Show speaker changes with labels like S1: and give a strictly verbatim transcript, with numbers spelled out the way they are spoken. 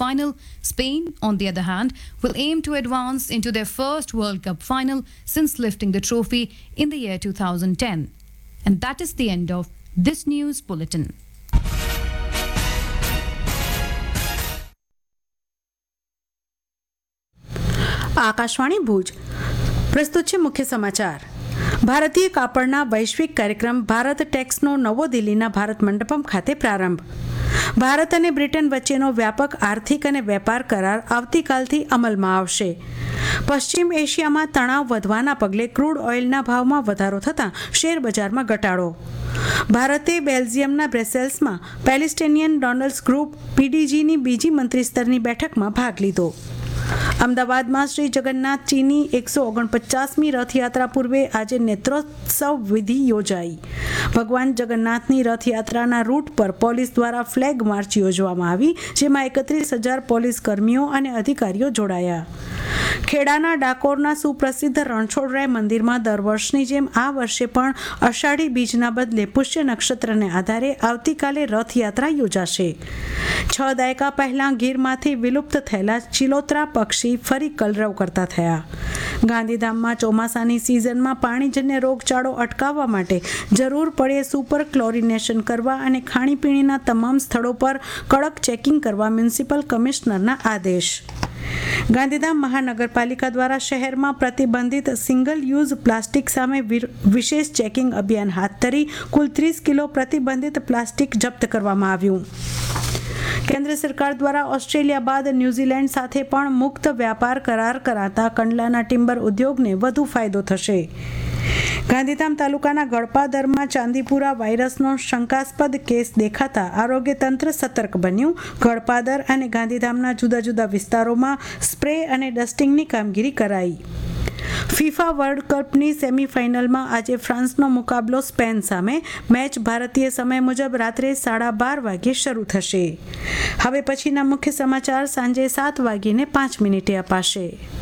S1: final. Spain, on the other hand, will aim to advance into their first World Cup final since lifting the trophy in the year two thousand ten. And that is the end of this news bulletin.
S2: Akashvani Bhuj પ્રસ્તુત છે મુખ્ય સમાચાર. ભારતીય કાપડના વૈશ્વિક કાર્યક્રમ ભારત ટેક્સનો નવો દિલ્હીના ભારત મંડપમ ખાતે પ્રારંભ. ભારત અને બ્રિટન વચ્ચેનો વ્યાપક આર્થિક અને વેપાર કરાર આવતીકાલથી અમલમાં આવશે. પશ્ચિમ એશિયામાં તણાવ વધવાના પગલે ક્રૂડ ઓઇલના ભાવમાં વધારો થતાં શેર બજારમાં ઘટાડો. ભારતે બેલ્જિયમના બ્રસેલ્સમાં પેલેસ્ટિનિયન ડોનર્સ ગ્રુપ પીડીજીની બીજી મંત્રી સ્તરની બેઠકમાં ભાગ લીધો. અમદાવાદમાં શ્રી જગન્નાથજીની એકસો ઓગણપચાસમી રથયાત્રા પૂર્વે આજે નેત્રોત્સવ વિધિ યોજાઈ. ભગવાન જગન્નાથની રથયાત્રાના રૂટ પર પોલીસ દ્વારા ફ્લેગ માર્ચ યોજવામાં આવી, જેમાં એકત્રીસ હજાર પોલીસ કર્મીઓ અને અધિકારીઓ જોડાયા. ખેડાના ડાકોરના સુપ્રસિદ્ધ રણછોડરાય મંદિરમાં દર વર્ષની જેમ આ વર્ષે પણ અષાઢી બીજના બદલે પુષ્ય નક્ષત્રને આધારે આવતીકાલે રથયાત્રા યોજાશે. છ દાયકા પહેલા ગીરમાંથી વિલુપ્ત થયેલા ચિલોત્રા પક્ષી ફરી કલરવ કરતા થયા. ગાંધીધામમાં ચોમાસાની સિઝનમાં પાણીજન્ય રોગચાળો અટકાવવા માટે જરૂર પડે સુપર ક્લોરિનેશન કરવા અને ખાણીપીણીના તમામ સ્થળો પર કડક ચેકિંગ કરવા મ્યુનિસિપલ કમિશનરના આદેશ. ગાંધીધામ મહાનગરપાલિકા દ્વારા શહેરમાં પ્રતિબંધિત સિંગલ યુઝ પ્લાસ્ટિક સામે વિશેષ ચેકિંગ અભિયાન હાથ ધરી કુલ ત્રીસ કિલો પ્રતિબંધિત પ્લાસ્ટિક જપ્ત કરવામાં આવ્યું. કેન્દ્ર સરકાર દ્વારા ઓસ્ટ્રેલિયા બાદ ન્યૂઝીલેન્ડ સાથે પણ મુક્ત વ્યાપાર કરાર કરાતા કંડલાના ટિમ્બર ઉદ્યોગને વધુ ફાયદો થશે. ગાંધીધામ તાલુકાના ગળપાદરમાં ચાંદીપુરા વાયરસનો શંકાસ્પદ કેસ દેખાતા આરોગ્ય તંત્ર સતર્ક બન્યું. ગળપાદર અને ગાંધીધામના જુદા જુદા વિસ્તારોમાં સ્પ્રે અને ડસ્ટિંગની કામગીરી કરાઈ. ફિફા વર્લ્ડ કપની સેમીફાઇનલમાં આજે ફ્રાન્સનો મુકાબલો સ્પેન સામે. મેચ ભારતીય સમય મુજબ રાત્રે સાડા બાર વાગ્યે શરૂ થશે. હવે પછીના મુખ્ય સમાચાર સાંજે સાત વાગીને પાંચ મિનિટે અપાશે.